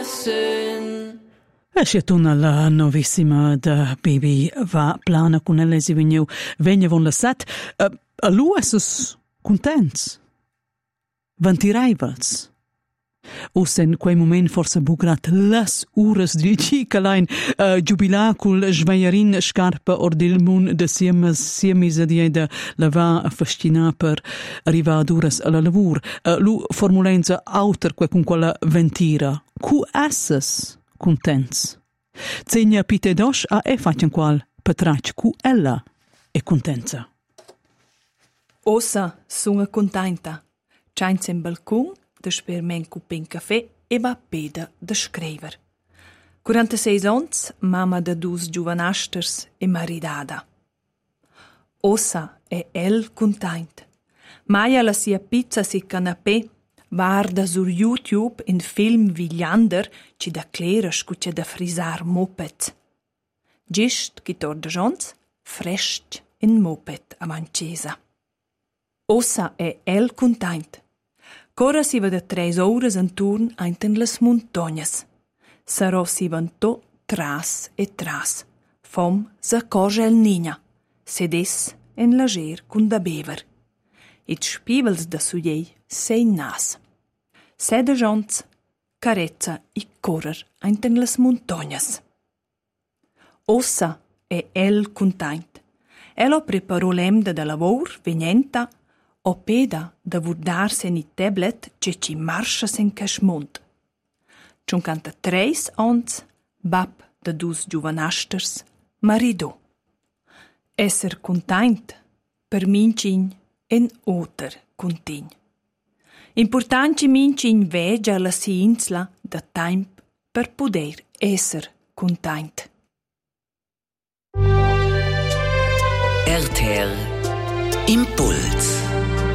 sön. Schiatuna la novissima da Baby va plana con ella si vegna von la set. A lu esses contents. Vantireivals. Us in quei moment forse bugrat las uras di cicalain jubilar cul sveierin scarpa ordil mun de siemis di da la va a fascinar per arrivar ad uras alla lavur. Lu formulenza auter que con quella ventira. Cu esses contents. Zegna pite dos a faccian qual patrac cu ella e contenza. Ossa sunga contenta. C'ainz in balcon da spermen cu pen caffè e va peda da scriver. 46 ans, mamma da dus giovanasters e maridada. Ossa è el content. Maia la sia pizza si canapè guarda sur YouTube in film vigliander ci da cleras cu c'è da frisar moped. Gist chi torda jons, frest in moped a mancesa. Ossa è el content. Cora si va da 3 ore in turn ainten las montagnas. Sarò si vanto tras e tras. Fom sa cosa el nina. Sedes en lager cun da bever. It spivels da sujei sei nas. Sede jons, carezza i correr ainten las montagnas. Ossa è el content. Elo preparò l'emda da lavor venenta o peda da vurdarsi in i tablet che ci marscha sen caschmont. 53 ans, bab da dus giovanasters, marido. Esser content, per mincin en oter contign. Importanti mincin vegia la sinsla da temp per poder esser content. RTL Impuls.